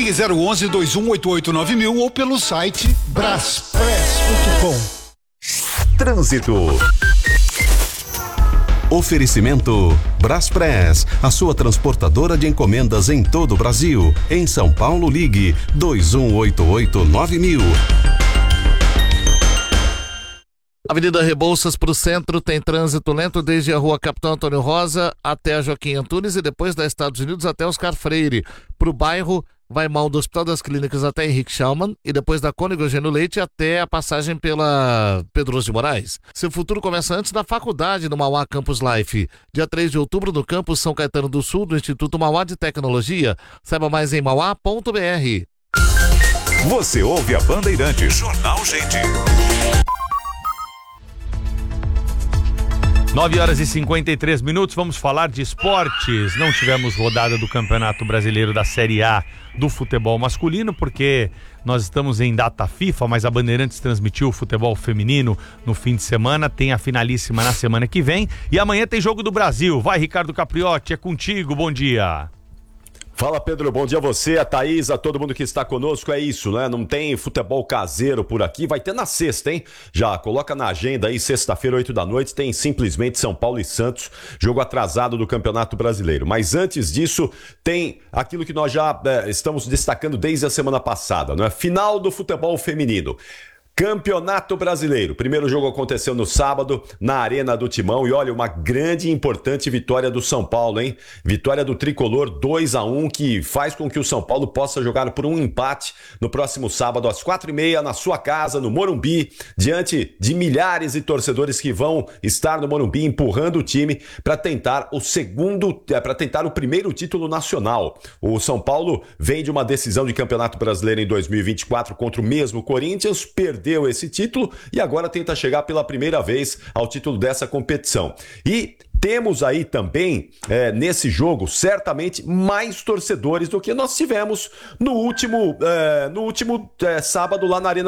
Ligue 011-2188-9000 ou pelo site braspress.com. Trânsito. Oferecimento Braspress, a sua transportadora de encomendas em todo o Brasil. Em São Paulo, ligue 2188-9000. Avenida Rebouças para o centro tem trânsito lento desde a rua Capitão Antônio Rosa até a Joaquim Antunes e depois da Estados Unidos até Oscar Freire. Para o bairro, vai mal do Hospital das Clínicas até Henrique Schaumann e depois da Cônego Eugênio Leite até a passagem pela Pedroso de Moraes. Seu futuro começa antes da faculdade no Mauá Campus Life. Dia 3 de outubro no campus São Caetano do Sul do Instituto Mauá de Tecnologia. Saiba mais em mauá.br. Você ouve a Bandeirantes. Jornal Gente. 9h53, vamos falar de esportes. Não tivemos rodada do Campeonato Brasileiro da Série A do futebol masculino, porque nós estamos em data FIFA, mas a Bandeirantes transmitiu o futebol feminino no fim de semana, tem a finalíssima na semana que vem, e amanhã tem Jogo do Brasil. Vai, Ricardo Capriotti, é contigo, bom dia. Fala, Pedro, bom dia a você, a Thaís, a todo mundo que está conosco. É isso, né? Não tem futebol caseiro por aqui, vai ter na sexta, hein? Já coloca na agenda aí, sexta-feira, 8 da noite, tem simplesmente São Paulo e Santos, jogo atrasado do Campeonato Brasileiro. Mas antes disso, tem aquilo que nós já estamos destacando desde a semana passada, né? Final do futebol feminino. Campeonato Brasileiro. Primeiro jogo aconteceu no sábado, na Arena do Timão. E olha, uma grande e importante vitória do São Paulo, hein? Vitória do Tricolor 2-1, que faz com que o São Paulo possa jogar por um empate no próximo sábado, às 4h30, na sua casa, no Morumbi, diante de milhares de torcedores que vão estar no Morumbi empurrando o time para tentar o primeiro título nacional. O São Paulo vem de uma decisão de Campeonato Brasileiro em 2024 contra o mesmo Corinthians, perdeu esse título e agora tenta chegar pela primeira vez ao título dessa competição. E temos aí também, nesse jogo, certamente mais torcedores do que nós tivemos no último sábado lá na Arena